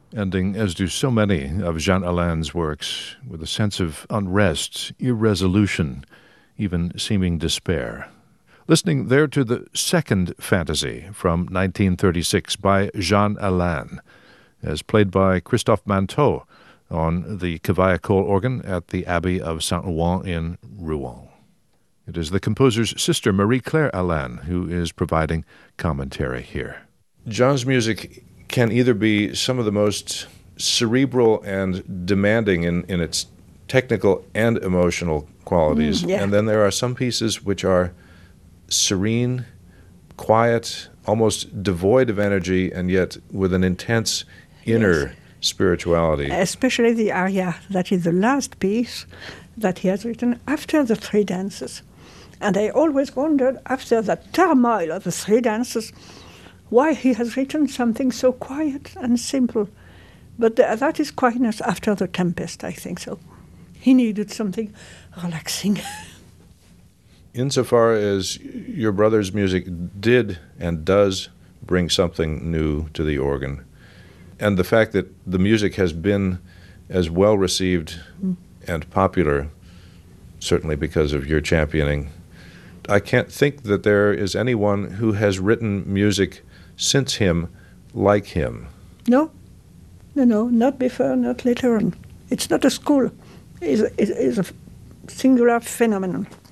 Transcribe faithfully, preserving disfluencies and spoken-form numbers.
ending, as do so many of Jean Alain's works, with a sense of unrest, irresolution, even seeming despair. Listening there to the second fantasy from nineteen thirty-six by Jean Alain, as played by Christophe Manteau on the Cavaillé-Coll organ at the Abbey of Saint-Ouen in Rouen. It is the composer's sister, Marie-Claire Alain, who is providing commentary here. Jean's music can either be some of the most cerebral and demanding in, in its technical and emotional qualities, Mm, yeah. and then there are some pieces which are serene, quiet, almost devoid of energy, and yet with an intense inner Yes. spirituality. Especially the aria that is the last piece that he has written after the three dances. And I always wondered, after that turmoil of the three dances, why he has written something so quiet and simple. But th- that is quietness after the tempest, I think so. He needed something relaxing. Insofar as your brother's music did and does bring something new to the organ, and the fact that the music has been as well received mm. and popular, certainly because of your championing, I can't think that there is anyone who has written music since him like him. No, no, no, not before, not later on. It's not a school. It's, it's, it's a singular phenomenon.